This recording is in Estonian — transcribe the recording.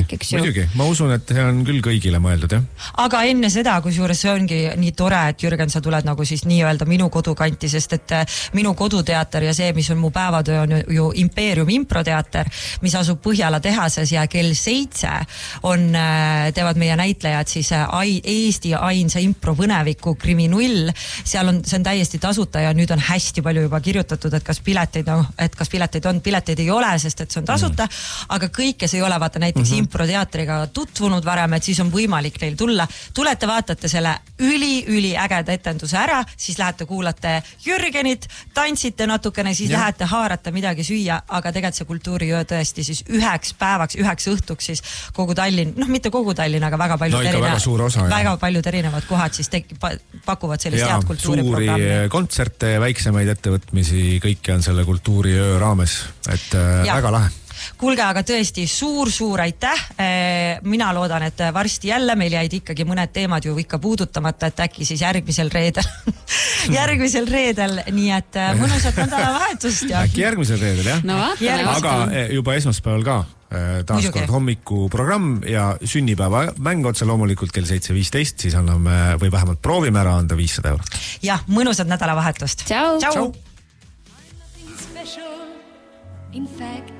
värk, eks ju. Muidugi, ma usun, et see on küll kõigile mõeldud, jah. Aga enne seda, kusjuures see ongi nii tore, et Jürgen, sa tuled nagu siis nii-öelda minu kodukanti, sest et minu koduteater ja see, mis on mu päevatöö, on ju Impeerium improteater, mis asub Põhjala tehases ja kell 7 teevad meie näitlejad siis Eesti ainsa improvõneviku Kriminull. See on täiesti tasuta ja nüüd on hästi palju juba kirjutatud, et kas pileteid on, pileteid ei ole, sest et see on tasuta, aga kõik, kes ei ole vaata näiteks improteatriga tutvunud varem, et siis on võimalik neil tulla. Tulete, vaatate selle üli ägeda etenduse ära, siis lähete kuulate Jürgenit, tantsite natukene, siis lähete haarata midagi süüa, aga tegelikult see kultuuriöö tõesti siis 1 päevaks, 1 õhtuks siis kogu Tallinn, mitte kogu Tallinn, aga väga paljud erinevad kohad siis pakuvad sellist head kultuuriprogrammi. Suuri kontserte, väiksemaid ettevõtmisi, kõike on selle kultuuriöö raames, et väga lahe. Kuulge, aga tõesti suur aitäh. Mina loodan, et varsti jälle meil jäid ikkagi mõned teemad ju ikka puudutamata, et äkki siis järgmisel reedel, nii et mõnusat nädalavahetust. Äkki järgmisel reedel, jah? No, aga juba esmaspäeval ka taaskord hommikuprogramm ja sünnipäeva mäng otse loomulikult kell 7.15, siis anname või vähemalt proovime ära anda 500 €. Jah, mõnusat nädalavahetust. Ciao. Ciao.